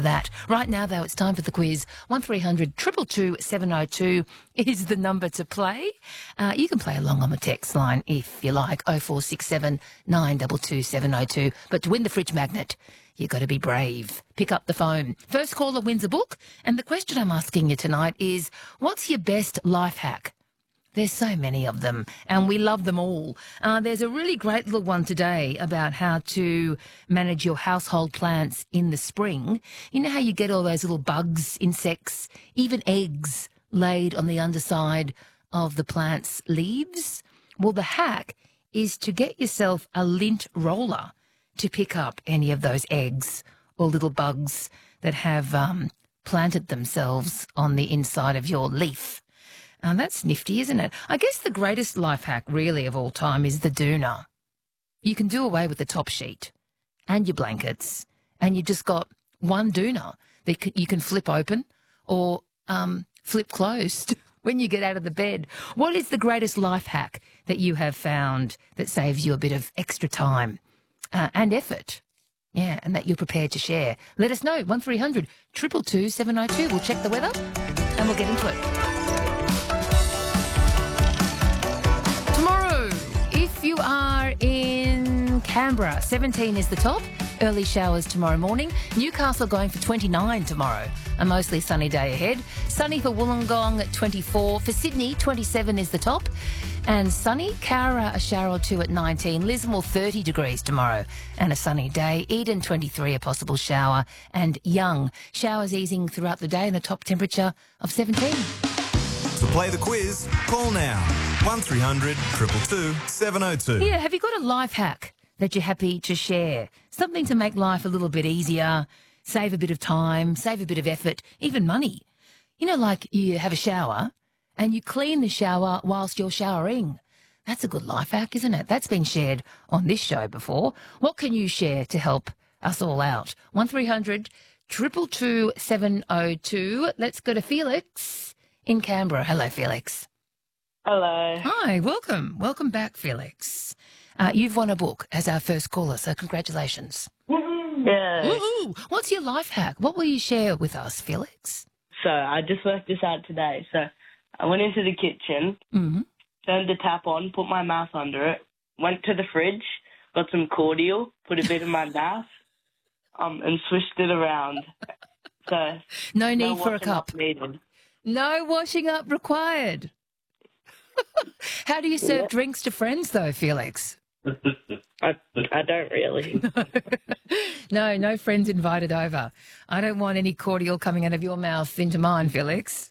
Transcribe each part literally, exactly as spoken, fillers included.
that. Right now, though, it's time for the quiz. one three hundred two two two seven oh two is the number to play. Uh, you can play along on the text line if you like, oh four six seven nine two two seven oh two. But to win the fridge magnet, you've got to be brave. Pick up the phone. First caller wins a book. And the question I'm asking you tonight is, what's your best life hack? There's so many of them, and we love them all. Uh, there's a really great little one today about how to manage your household plants in the spring. You know how you get all those little bugs, insects, even eggs laid on the underside of the plant's leaves? Well, the hack is to get yourself a lint roller to pick up any of those eggs or little bugs that have um, planted themselves on the inside of your leaf. Now, that's nifty, isn't it? I guess the greatest life hack, really, of all time is the doona. You can do away with the top sheet and your blankets, and you've just got one doona that you can flip open or um, flip closed when you get out of the bed. What is the greatest life hack that you have found that saves you a bit of extra time uh, and effort? Yeah, and that you're prepared to share. Let us know. one three hundred two two two seven oh two. We'll check the weather and we'll get into it. If you are in Canberra, seventeen is the top. Early showers tomorrow morning. Newcastle going for twenty-nine tomorrow. A mostly sunny day ahead. Sunny for Wollongong at twenty-four. For Sydney, twenty-seven is the top. And sunny. Cowra, a shower or two at nineteen. Lismore, thirty degrees tomorrow. And a sunny day. Eden, twenty-three, a possible shower. And Young, showers easing throughout the day and a top temperature of seventeen. To play the quiz, call now. one three hundred two two two seven oh two. Yeah, have you got a life hack that you're happy to share? Something to make life a little bit easier, save a bit of time, save a bit of effort, even money. You know, like you have a shower and you clean the shower whilst you're showering. That's a good life hack, isn't it? That's been shared on this show before. What can you share to help us all out? one three hundred two two two seven oh two. Let's go to Felix in Canberra. Hello, Felix. Hello. Hi, welcome. Welcome back, Felix. Uh, you've won a book as our first caller, so congratulations. Woohoo! Yeah. Woohoo! What's your life hack? What will you share with us, Felix? So I just worked this out today. So I went into the kitchen, Mm-hmm. turned the tap on, put my mouth under it, went to the fridge, got some cordial, put a bit in my mouth, um, and swished it around. So No need no for a washing cup. up needed. No washing up required. How do you serve Yeah. drinks to friends, though, Felix? I, I don't really. No, no friends invited over. I don't want any cordial coming out of your mouth into mine, Felix.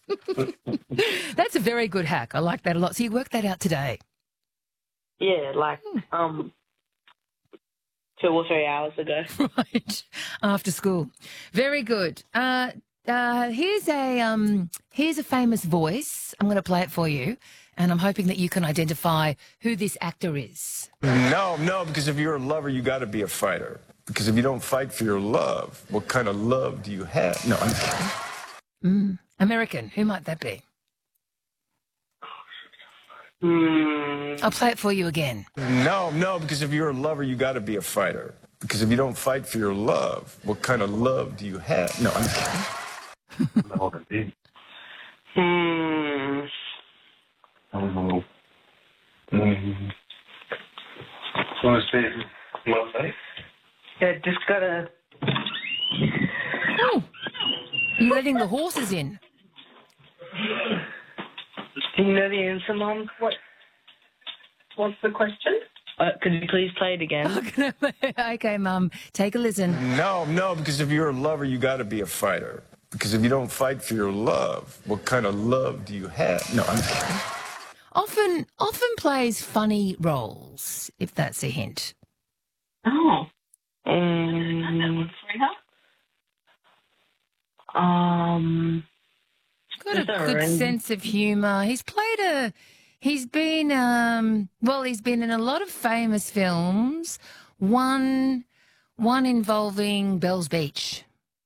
That's a very good hack. I like that a lot. So you worked that out today? Yeah, like um, two or three hours ago. Right, after school. Very good. Uh, uh, here's a um, here's a famous voice. I'm going to play it for you, and I'm hoping that you can identify who this actor is. No, no, because if you're a lover, you got to be a fighter. Because if you don't fight for your love, what kind of love do you have? No, I'm kidding. Mm. American. Who might that be? Hmm. I'll play it for you again. No, no, because if you're a lover, you got to be a fighter. Because if you don't fight for your love, what kind of love do you have? No, I'm kidding. Hmm. Um, um, want to say what say? Yeah, just gotta. Oh, you're letting the horses in. Do you know the answer, Mum? What? What's the question? Uh, could you please play it again? Okay, Mum, take a listen. No, no, because if you're a lover, you got to be a fighter. Because if you don't fight for your love, what kind of love do you have? No, I'm kidding. Often, often plays funny roles, if that's a hint. Oh. Um. Um. Got Is a that good right? sense of humour. He's played a... He's been, um, well, he's been in a lot of famous films. One, one involving Bells Beach.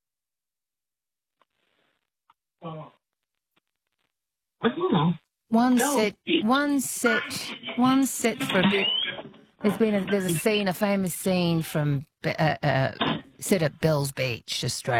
Oh. I don't know. One Bells set, Beach. one set, one set for a bit. There's been a, there's a scene, a famous scene from uh, uh, set at Bells Beach, Australia.